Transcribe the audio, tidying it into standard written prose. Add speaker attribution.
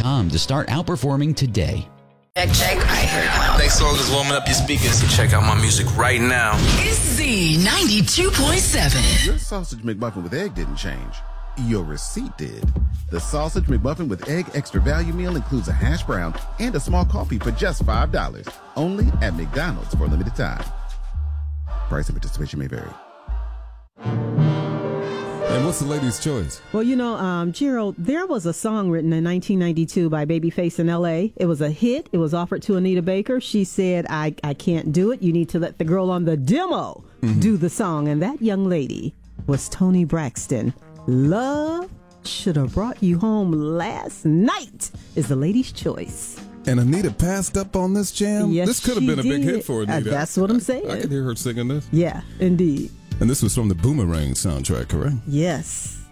Speaker 1: Indeed.com to start outperforming today.
Speaker 2: Check. I hear you.
Speaker 3: Next song is warming up your speakers. Check out my music right now.
Speaker 2: It's Z92.7.
Speaker 4: Your sausage McMuffin with egg didn't change. Your receipt did. The Sausage McMuffin with Egg Extra Value Meal includes a hash brown and a small coffee for just $5. Only at McDonald's for a limited time. Price and participation may vary.
Speaker 5: And what's the lady's choice?
Speaker 6: Well, Gerald, there was a song written in 1992 by Babyface in L.A. It was a hit. It was offered to Anita Baker. She said, I can't do it. You need to let the girl on the demo do the song. And that young lady was Toni Braxton. Love should have brought you home last night is the lady's choice.
Speaker 5: And Anita passed up on this jam?
Speaker 6: Yes,
Speaker 5: this could have been a big hit for Anita.
Speaker 6: That's what I'm saying.
Speaker 5: I could hear her singing this.
Speaker 6: Yeah, indeed.
Speaker 5: And this was from the Boomerang soundtrack, correct?
Speaker 6: Yes.